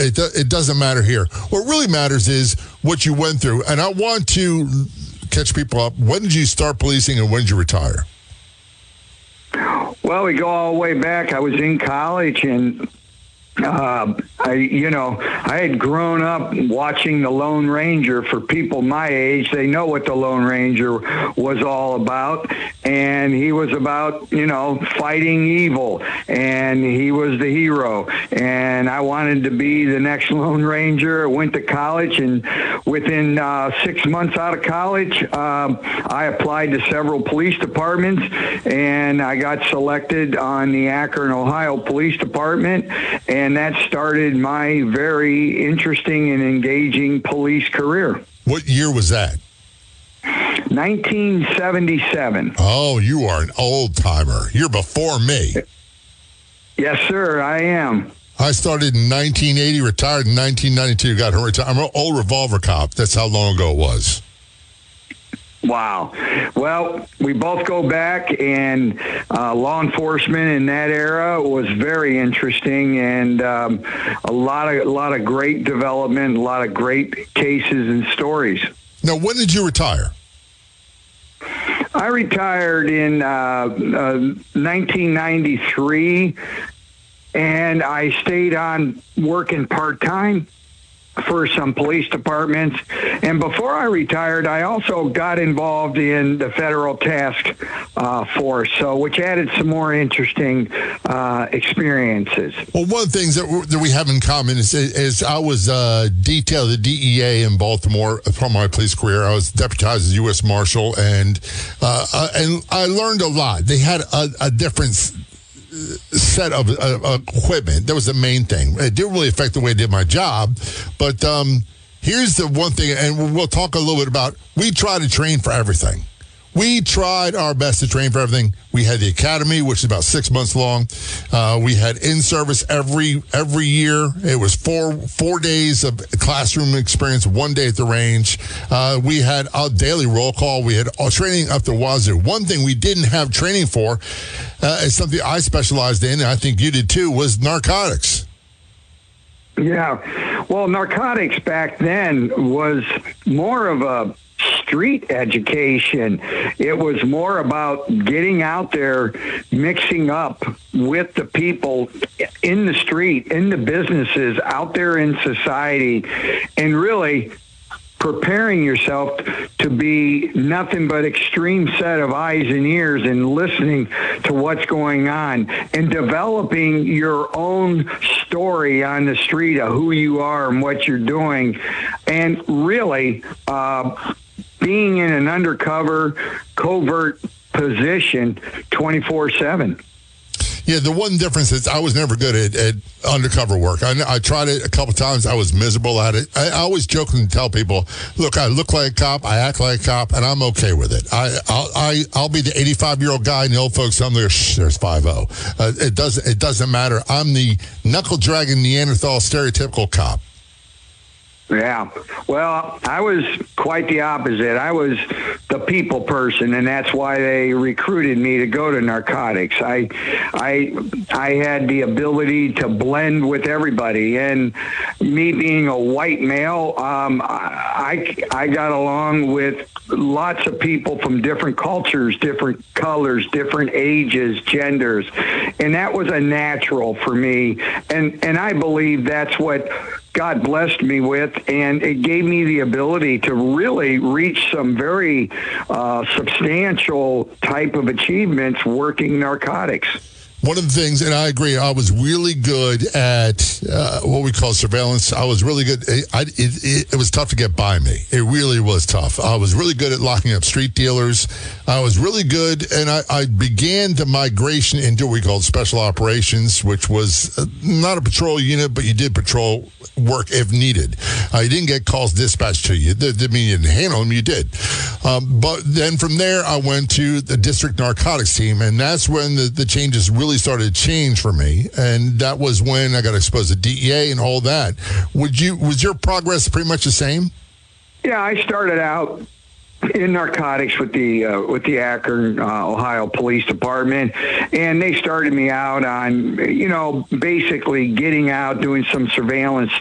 it doesn't matter here. What really matters is what you went through. And I want to catch people up. When did you start policing and when did you retire? Well, we go all the way back. I was in college, and I had grown up watching The Lone Ranger. For people my age, they know what The Lone Ranger was all about. And he was about, fighting evil. And he was the hero. And I wanted to be the next Lone Ranger. I went to college, and within 6 months out of college, I applied to several police departments, and I got selected on the Akron, Ohio Police Department. And that started my very interesting and engaging police career. What year was that? 1977. Oh, you are an old timer. You're before me. Yes, sir, I am. I started in 1980, retired in 1992, got retired. I'm an old revolver cop. That's how long ago it was. Wow. Well, we both go back, and law enforcement in that era was very interesting, and a lot of great development, a lot of great cases and stories. Now, when did you retire? I retired in 1993, and I stayed on working part-time for some police departments. And before I retired, I also got involved in the federal task force, which added some more interesting experiences. Well, one of the things that we have in common is I was detailed at the DEA in Baltimore from my police career. I was deputized as U.S. Marshal, and I learned a lot. They had a different set of equipment. That was the main thing. It didn't really affect the way I did my job, but here's the one thing, and we'll talk a little bit about, we try to train for everything. We tried our best to train for everything. We had the academy, which is about 6 months long. We had in-service every year. It was four days of classroom experience, 1 day at the range. We had a daily roll call. We had training up the wazoo. One thing we didn't have training for is something I specialized in, and I think you did too, was narcotics. Yeah. Well, narcotics back then was more of a street education. It was more about getting out there, mixing up with the people in the street, in the businesses, out there in society, and really preparing yourself to be nothing but extreme set of eyes and ears and listening to what's going on and developing your own story on the street of who you are and what you're doing, and really being in an undercover, covert position 24/7. Yeah, the one difference is I was never good at undercover work. I tried it a couple times. I was miserable at it. I always jokingly tell people, look, I look like a cop, I act like a cop, and I'm okay with it. I'll be the 85-year-old guy, and the old folks, I'm there, there's 5-0. It doesn't matter. I'm the knuckle-dragging Neanderthal stereotypical cop. Yeah. Well, I was quite the opposite. I was the people person, and that's why they recruited me to go to narcotics. I had the ability to blend with everybody, and me being a white male, I got along with lots of people from different cultures, different colors, different ages, genders, and that was a natural for me. And I believe that's what God blessed me with, and it gave me the ability to really reach some very substantial type of achievements working narcotics. One of the things, and I agree, I was really good at what we call surveillance. I was really good. It was tough to get by me. It really was tough. I was really good at locking up street dealers. I was really good, and I began the migration into what we called special operations, which was not a patrol unit, but you did patrol work if needed. You didn't get calls dispatched to you. That didn't mean you didn't handle them. You did. But then from there, I went to the district narcotics team, and that's when the changes really started to change for me. And that was when I got exposed to DEA and all that. Was your progress pretty much the same? Yeah, I started out in narcotics with the Akron, Ohio Police Department, and they started me out on, basically getting out, doing some surveillance